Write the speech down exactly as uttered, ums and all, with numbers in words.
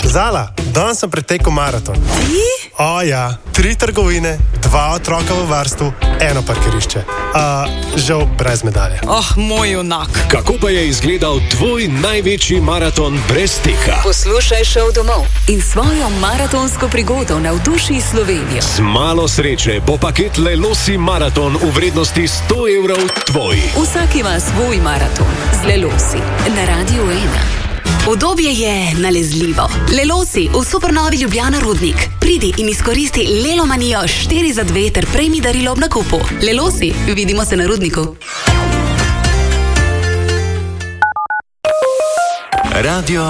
Zala, danes sem pretekel maraton. Ti? O ja, tri trgovine, dva otroka v varstvu, eno parkirišče. Uh, žal brez medalje. Oh, moj junak. Kako pa je izgledal tvoj največji maraton brez teka? Poslušaj šov domov in svojo maratonsko prigodo navduši Slovenijo. Z malo sreče bo paket Lelosi maraton v vrednosti sto evrov tvoj. Vsak ima svoj maraton z Lelosi na Radiu ena. Udobje je nalezljivo. Lelosi v supernovi Ljubljana Rudnik. Pridi in izkoristi Lelomanijo štiri za dve ter prejmi darilo ob nakupu. Lelosi, vidimo se na Rudniku. Radio